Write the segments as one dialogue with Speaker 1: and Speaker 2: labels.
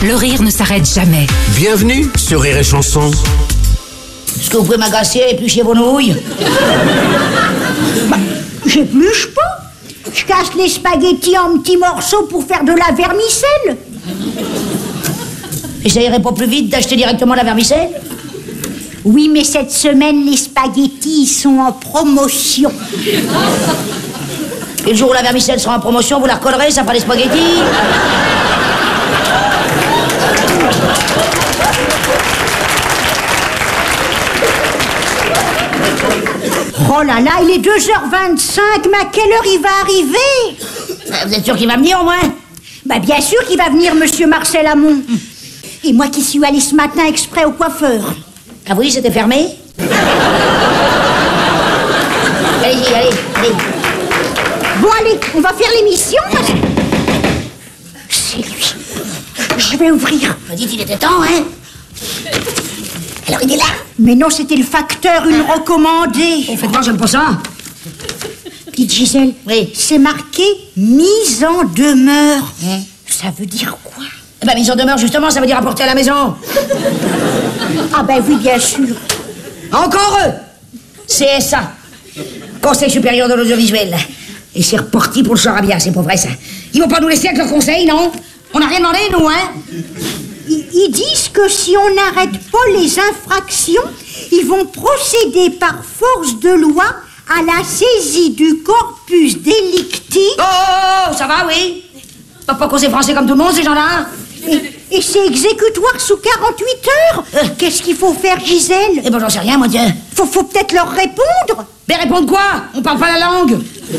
Speaker 1: Le rire ne s'arrête jamais.
Speaker 2: Bienvenue sur Rire et Chanson.
Speaker 3: Est-ce que vous pouvez m'agacer et éplucher vos nouilles?
Speaker 4: Bah, j'épluche pas. Je casse les spaghettis en petits morceaux pour faire de la vermicelle.
Speaker 3: Et ça irait pas plus vite d'acheter directement la vermicelle?
Speaker 4: Oui, mais cette semaine, les spaghettis sont en promotion.
Speaker 3: Et le jour où la vermicelle sera en promotion, vous la recollerez, ça fera des spaghettis?
Speaker 4: Oh là là, il est 2h25, mais à quelle heure il va arriver?
Speaker 3: Vous êtes sûr qu'il va venir au moins?
Speaker 4: Bah bien sûr qu'il va venir, monsieur Marcel Amont. Et moi qui suis allée ce matin exprès au coiffeur.
Speaker 3: Ah oui, c'était fermé? Allez-y, allez.
Speaker 4: Bon allez, on va faire l'émission. C'est lui. Je vais ouvrir.
Speaker 3: Vous dites, il était temps, hein? Alors il est là?
Speaker 4: Mais non, c'était le facteur, une recommandée.
Speaker 3: Oh, faites voir, j'aime pas ça.
Speaker 4: Petite Gisèle,
Speaker 3: oui.
Speaker 4: C'est marqué mise en demeure. Ça veut dire quoi?
Speaker 3: Eh ben, mise en demeure, justement, ça veut dire apporter à la maison.
Speaker 4: Ah ben oui, bien sûr.
Speaker 3: Encore eux! CSA, Conseil supérieur de l'audiovisuel. Et c'est reparti pour le charabia, c'est pas vrai ça. Ils vont pas nous laisser avec leur conseil, non? On n'a rien demandé, nous, hein?
Speaker 4: Ils disent que si on n'arrête pas les infractions, ils vont procéder par force de loi à la saisie du corpus delicti.
Speaker 3: Oh, ça va, oui? Ils peuvent pas causer français comme tout le monde, ces gens-là?
Speaker 4: Et c'est exécutoire sous 48 heures. Qu'est-ce qu'il faut faire, Gisèle?
Speaker 3: Eh ben, j'en sais rien, moi, tiens.
Speaker 4: Faut peut-être leur répondre.
Speaker 3: Mais répondre quoi? On parle pas la langue.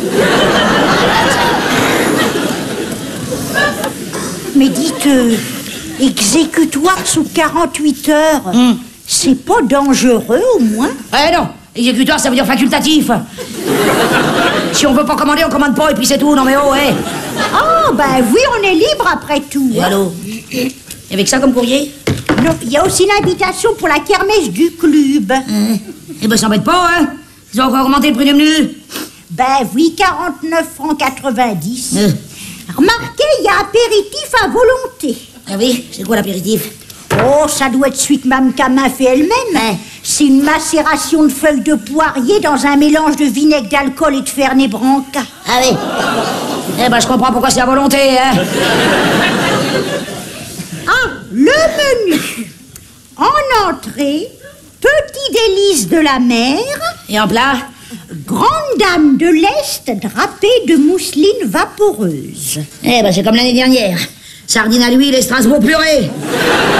Speaker 4: Mais dites, exécutoire sous 48 heures, c'est pas dangereux, au moins?
Speaker 3: Eh non, exécutoire, ça veut dire facultatif. Si on veut pas commander, on commande pas, et puis c'est tout. Non mais oh, eh.
Speaker 4: Ah, ben oui, on est libre après tout.
Speaker 3: Et allô? Et avec ça comme courrier?
Speaker 4: Non, il y a aussi l'invitation pour la kermesse du club.
Speaker 3: Eh ben, ça m'embête pas, hein? Ils ont encore augmenté le prix du menu?
Speaker 4: Ben oui, 49 francs 90. Remarquez, il y a apéritif à volonté.
Speaker 3: Ah oui? C'est quoi l'apéritif?
Speaker 4: Oh, ça doit être celui que Mme Camin fait elle-même. C'est une macération de feuilles de poirier dans un mélange de vinaigre d'alcool et de Fernet Branca.
Speaker 3: Ah oui? Eh ben, je comprends pourquoi c'est à volonté, hein?
Speaker 4: Ah, le menu. En entrée, petit délice de la mer.
Speaker 3: Et en plat?
Speaker 4: Grande dame de l'Est drapée de mousseline vaporeuse.
Speaker 3: Eh ben, c'est comme l'année dernière. Sardine à l'huile et Strasbourg purée.